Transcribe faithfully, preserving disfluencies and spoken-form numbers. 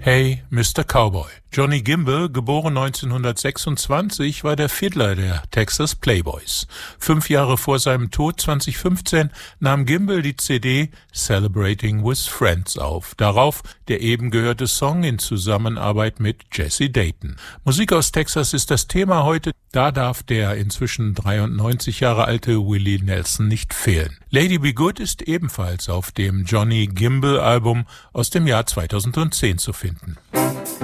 Hey, Mister Cowboy. Johnny Gimble, geboren neunzehnhundertsechsundzwanzig, war der Fiddler der Texas Playboys. Fünf Jahre vor seinem Tod zweitausendfünfzehn nahm Gimble die C D Celebrating with Friends auf. Darauf der eben gehörte Song in Zusammenarbeit mit Jesse Dayton. Musik aus Texas ist das Thema heute. Da darf der inzwischen dreiundneunzig Jahre alte Willie Nelson nicht fehlen. Lady Be Good ist ebenfalls auf dem Johnny Gimble Album aus dem Jahr zweitausendzehn zu finden.